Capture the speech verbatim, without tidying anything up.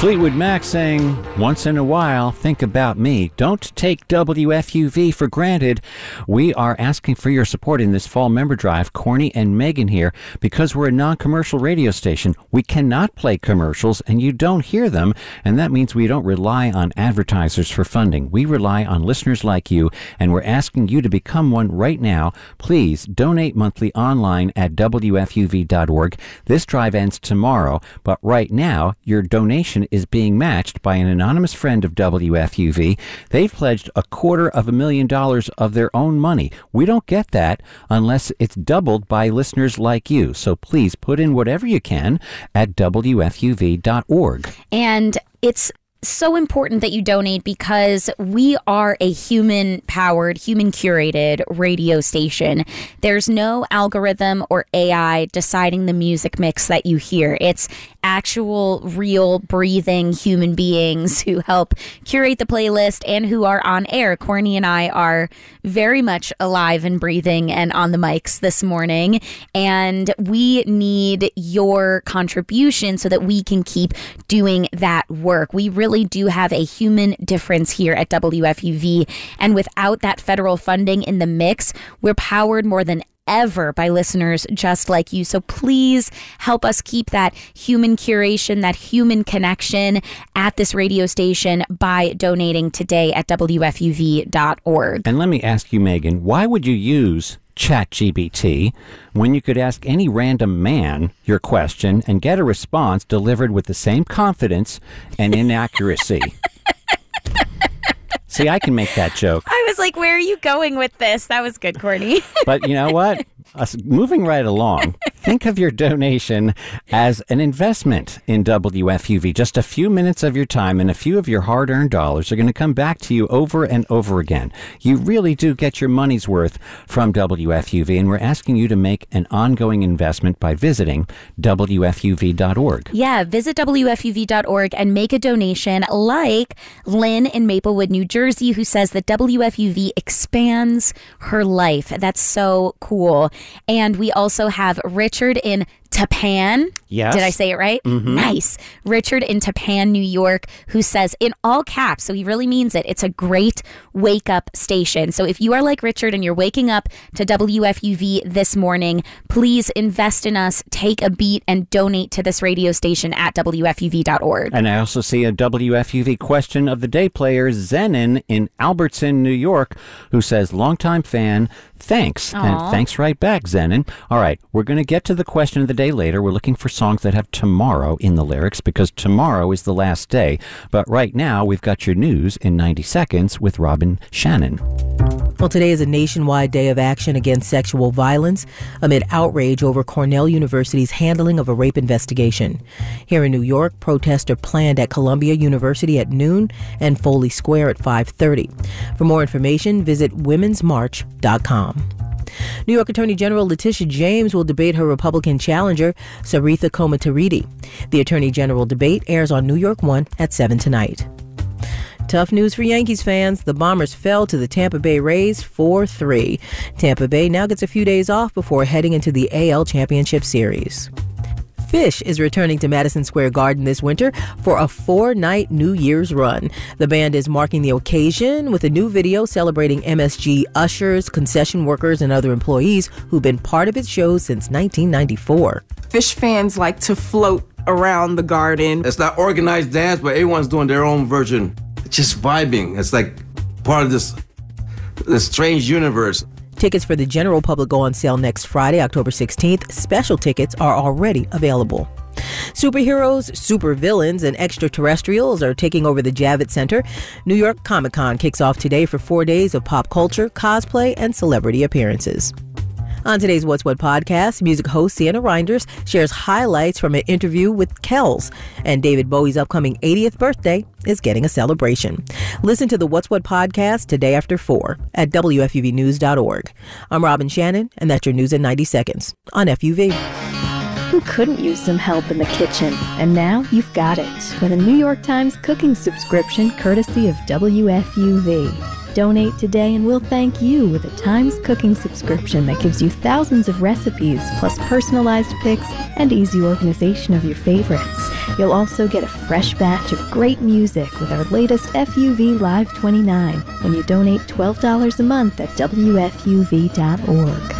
Fleetwood Mac saying, once in a while, think about me. Don't take W F U V for granted. We are asking for your support in this fall member drive. Corny and Megan here. Because we're a non-commercial radio station, we cannot play commercials, and you don't hear them, and that means we don't rely on advertisers for funding. We rely on listeners like you, and we're asking you to become one right now. Please donate monthly online at W F U V dot org. This drive ends tomorrow, but right now, your donation is being matched by an anonymous friend of W F U V. They've pledged a quarter of a million dollars of their own money. We don't get that unless it's doubled by listeners like you. So please put in whatever you can at W F U V dot org. And it's so important that you donate because we are a human-powered, human-curated radio station. There's no algorithm or A I deciding the music mix that you hear. It's actual, real, breathing human beings who help curate the playlist and who are on air. Corny and I are very much alive and breathing and on the mics this morning, and we need your contribution so that we can keep doing that work. We really do have a human difference here at W F U V, and without that federal funding in the mix, we're powered more than ever by listeners just like you. So please help us keep that human curation, that human connection at this radio station by donating today at W F U V dot org. And let me ask you, Megan, why would you use ChatGPT when you could ask any random man your question and get a response delivered with the same confidence and inaccuracy? See, I can make that joke. I was like, where are you going with this? That was good, Courtney. But you know what? Us moving right along, think of your donation as an investment in W F U V. Just a few minutes of your time and a few of your hard-earned dollars are going to come back to you over and over again. You really do get your money's worth from W F U V, and we're asking you to make an ongoing investment by visiting W F U V dot org. Yeah, visit W F U V dot org and make a donation like Lynn in Maplewood, New Jersey, who says that W F U V expands her life. That's so cool. And we also have Richard in Tapan. Yes. Did I say it right? Mm-hmm. Nice. Richard in Tapan, New York, who says in all caps, so he really means it, it's a great wake-up station. So if you are like Richard and you're waking up to W F U V this morning, please invest in us, take a beat, and donate to this radio station at W F U V dot org. And I also see a W F U V question of the day player, Zenon in Albertson, New York, who says, longtime fan, thanks. Aww. And thanks right back, Zenon. All right, we're going to get to the question of the day later. We're looking for songs that have tomorrow in the lyrics because tomorrow is the last day. But right now, we've got your news in ninety seconds with Robin Shannon. Well, today is a nationwide day of action against sexual violence amid outrage over Cornell University's handling of a rape investigation. Here in New York, protests are planned at Columbia University at noon and Foley Square at five thirty. For more information, visit womens march dot com. New York Attorney General Letitia James will debate her Republican challenger, Saritha Komataridi. The Attorney General debate airs on New York One at seven tonight. Tough news for Yankees fans. The Bombers fell to the Tampa Bay Rays four three. Tampa Bay now gets a few days off before heading into the A L Championship Series. Phish is returning to Madison Square Garden this winter for a four-night New Year's run. The band is marking the occasion with a new video celebrating M S G ushers, concession workers, and other employees who've been part of its shows since nineteen ninety-four. Phish fans like to float around the garden. It's not organized dance, but everyone's doing their own version. It's just vibing. It's like part of this, this strange universe. Tickets for the general public go on sale next Friday, October sixteenth. Special tickets are already available. Superheroes, supervillains, and extraterrestrials are taking over the Javits Center. New York Comic Con kicks off today for four days of pop culture, cosplay, and celebrity appearances. On today's What's What podcast, music host Sienna Reinders shares highlights from an interview with Kells, and David Bowie's upcoming eightieth birthday is getting a celebration. Listen to the What's What podcast today after four at W F U V news dot org. I'm Robin Shannon, and that's your news in ninety seconds on F U V. Who couldn't use some help in the kitchen? And now you've got it with a New York Times cooking subscription courtesy of W F U V. Donate today and we'll thank you with a Times cooking subscription that gives you thousands of recipes, plus personalized picks and easy organization of your favorites. You'll also get a fresh batch of great music with our latest F U V Live twenty-nine when you donate twelve dollars a month at W F U V dot org.